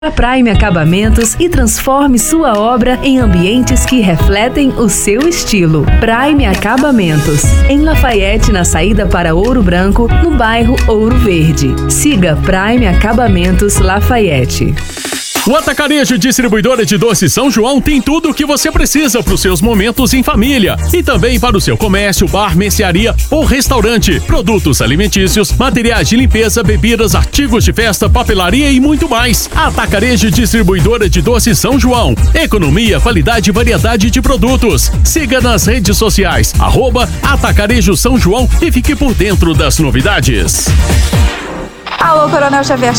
A Prime Acabamentos e transforme sua obra em ambientes que refletem o seu estilo. Prime Acabamentos, em Lafayette, na saída para Ouro Branco, no bairro Ouro Verde. Siga Prime Acabamentos Lafayette. O Atacarejo Distribuidora de Doces São João tem tudo o que você precisa para os seus momentos em família e também para o seu comércio, bar, mercearia ou restaurante. Produtos alimentícios, materiais de limpeza, bebidas, artigos de festa, papelaria e muito mais. Atacarejo Distribuidora de Doces São João. Economia, qualidade e variedade de produtos. Siga nas redes sociais, @Atacarejo São João e fique por dentro das novidades. Alô, Coronel Xavier